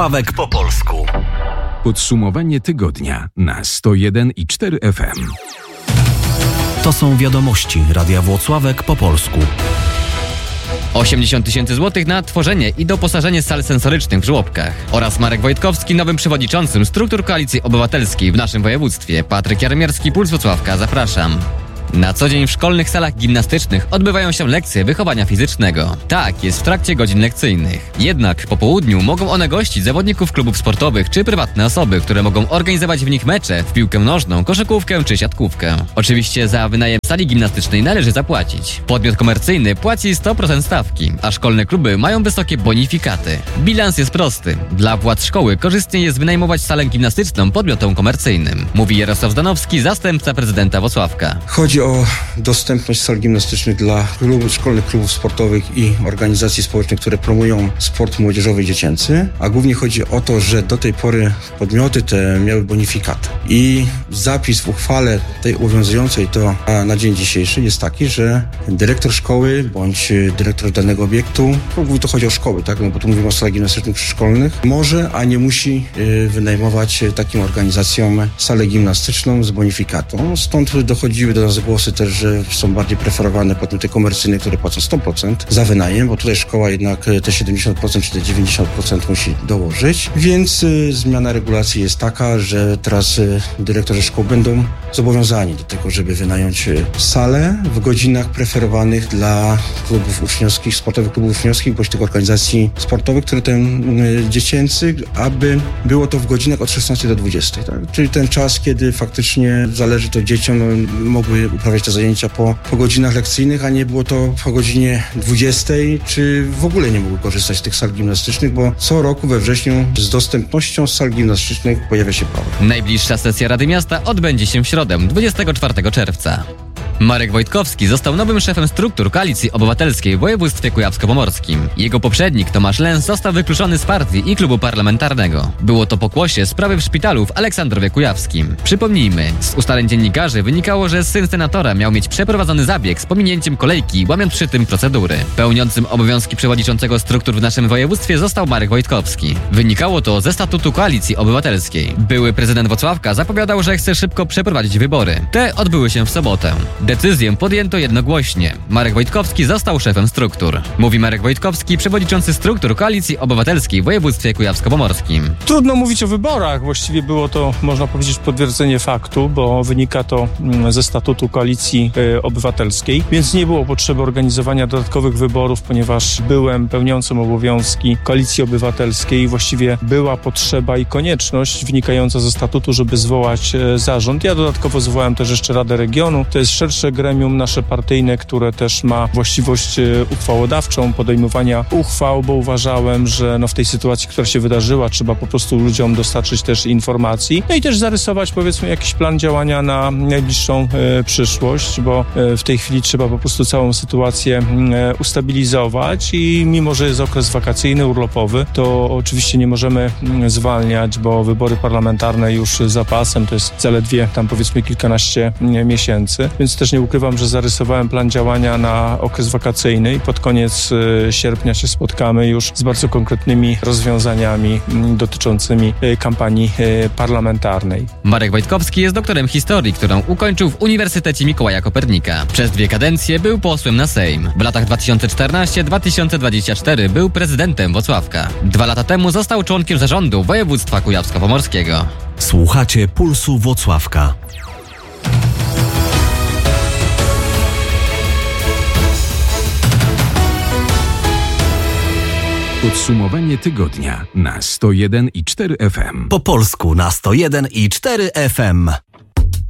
Włocławek po polsku. Podsumowanie tygodnia na 101,4 FM. To są wiadomości Radia Włocławek po polsku. 80 000 złotych na tworzenie i doposażenie sal sensorycznych w żłobkach. Oraz Marek Wojtkowski nowym przewodniczącym struktur Koalicji Obywatelskiej w naszym województwie. Patryk Jarmierski, Puls Włocławka, zapraszam. Na co dzień w szkolnych salach gimnastycznych odbywają się lekcje wychowania fizycznego. Tak, jest w trakcie godzin lekcyjnych. Jednak po południu mogą one gościć zawodników klubów sportowych czy prywatne osoby, które mogą organizować w nich mecze w piłkę nożną, koszykówkę czy siatkówkę. Oczywiście za wynajem sali gimnastycznej należy zapłacić. Podmiot komercyjny płaci 100% stawki, a szkolne kluby mają wysokie bonifikaty. Bilans jest prosty. Dla władz szkoły korzystnie jest wynajmować salę gimnastyczną podmiotom komercyjnym. Mówi Jarosław Zdanowski, zastępca prezydenta Włocławka. Chodzi o dostępność sal gimnastycznych dla szkolnych klubów sportowych i organizacji społecznych, które promują sport młodzieżowy i dziecięcy, a głównie chodzi o to, że do tej pory podmioty te miały bonifikaty. I zapis w uchwale tej obowiązującej na dzień dzisiejszy jest taki, że dyrektor szkoły bądź dyrektor danego obiektu, to chodzi o szkoły, tak? No bo tu mówimy o salach gimnastycznych przyszkolnych, może, a nie musi wynajmować takim organizacjom salę gimnastyczną z bonifikatą. Stąd dochodziły do nas głosy też, że są bardziej preferowane podmioty komercyjne, które płacą 100% za wynajem, bo tutaj szkoła jednak te 70% czy te 90% musi dołożyć. Więc zmiana regulacji jest taka, że teraz dyrektorzy szkół będą zobowiązani do tego, żeby wynająć salę w godzinach preferowanych dla klubów uczniowskich, sportowych klubów uczniowskich, bądź tych organizacji sportowych, które dziecięcych, aby było to w godzinach od 16 do 20. Tak? Czyli ten czas, kiedy faktycznie zależy to dzieciom, mogły uprawiać te zajęcia po godzinach lekcyjnych, a nie było to po godzinie 20, czy w ogóle nie mogły korzystać z tych sal gimnastycznych, bo co roku we wrześniu z dostępnością sal gimnastycznych pojawia się problem. Najbliższa sesja Rady Miasta odbędzie się w środę, 24 czerwca. Marek Wojtkowski został nowym szefem struktur Koalicji Obywatelskiej w województwie kujawsko-pomorskim. Jego poprzednik Tomasz Lęs został wykluczony z partii i klubu parlamentarnego. Było to pokłosie sprawy w szpitalu w Aleksandrowie Kujawskim. Przypomnijmy, z ustaleń dziennikarzy wynikało, że syn senatora miał mieć przeprowadzony zabieg z pominięciem kolejki, łamiąc przy tym procedury. Pełniącym obowiązki przewodniczącego struktur w naszym województwie został Marek Wojtkowski. Wynikało to ze statutu Koalicji Obywatelskiej. Były prezydent Włocławka zapowiadał, że chce szybko przeprowadzić wybory. Te odbyły się w sobotę. Decyzję podjęto jednogłośnie. Marek Wojtkowski został szefem struktur. Mówi Marek Wojtkowski, przewodniczący struktur Koalicji Obywatelskiej w województwie kujawsko-pomorskim. Trudno mówić o wyborach. Właściwie było to, można powiedzieć, potwierdzenie faktu, bo wynika to ze statutu Koalicji Obywatelskiej, więc nie było potrzeby organizowania dodatkowych wyborów, ponieważ byłem pełniącym obowiązki Koalicji Obywatelskiej. Właściwie była potrzeba i konieczność wynikająca ze statutu, żeby zwołać zarząd. Ja dodatkowo zwołałem też jeszcze Radę Regionu. To jest szersze gremium nasze partyjne, które też ma właściwość uchwałodawczą, podejmowania uchwał, bo uważałem, że w tej sytuacji, która się wydarzyła, trzeba po prostu ludziom dostarczyć też informacji, no i też zarysować, powiedzmy, jakiś plan działania na najbliższą przyszłość, bo w tej chwili trzeba po prostu całą sytuację ustabilizować i mimo, że jest okres wakacyjny, urlopowy, to oczywiście nie możemy zwalniać, bo wybory parlamentarne już za pasem, to jest zaledwie tam powiedzmy kilkanaście miesięcy, więc też nie ukrywam, że zarysowałem plan działania na okres wakacyjny i pod koniec sierpnia się spotkamy już z bardzo konkretnymi rozwiązaniami dotyczącymi kampanii parlamentarnej. Marek Wojtkowski jest doktorem historii, którą ukończył w Uniwersytecie Mikołaja Kopernika. Przez 2 kadencje był posłem na Sejm. W latach 2014-2024 był prezydentem Włocławka. 2 lata temu został członkiem zarządu województwa kujawsko-pomorskiego. Słuchacie Pulsu Włocławka. Podsumowanie tygodnia na 101,4 FM. Po polsku na 101,4 FM.